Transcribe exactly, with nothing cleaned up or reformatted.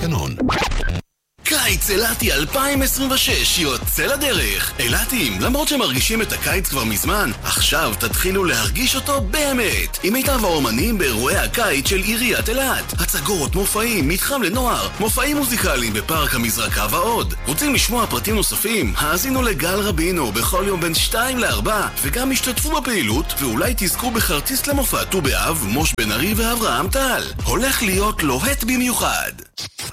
התקנון. קיץ אילתי אלפיים עשרים ושש יוצא לדרך. אילתים, למרות שמרגישים את הקיץ כבר מזמן, עכשיו תתחילו להרגיש אותו באמת. עם מיטב האומנים באירועי הקיץ של עיריית אילת. הצגות, מופעים, מתחם לנוער, מופעים מוזיקליים בפארק המזרקה ועוד. רוצים לשמוע פרטים נוספים? האזינו לגל רבינו בכל יום בין שתיים לארבע, וגם השתתפו בפעילות, ואולי תזכו בכרטיס למופע ט"ו באב, מוש בן ארי ואברהם טל. הולך להיות לוהט במיוחד.